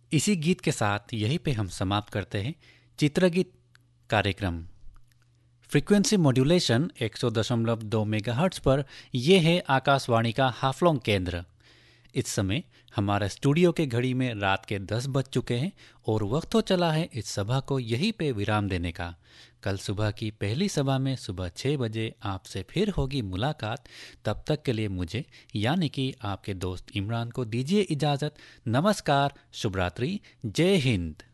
इसी गीत के साथ यहीं पे हम समाप्त करते हैं चित्रगीत कार्यक्रम। फ्रीक्वेंसी मॉड्यूलेशन 100.2 मेगाहर्ट्ज़ पर यह है आकाशवाणी का हाफलोंग केंद्र। इस समय हमारा स्टूडियो के घड़ी में रात के 10 बज चुके हैं और वक्त हो चला है इस सभा को यहीं पे विराम देने का। कल सुबह की पहली सभा में सुबह 6 बजे आपसे फिर होगी मुलाकात। तब तक के लिए मुझे यानी कि आपके दोस्त इमरान को दीजिए इजाज़त। नमस्कार, शुभ रात्रि, जय हिंद।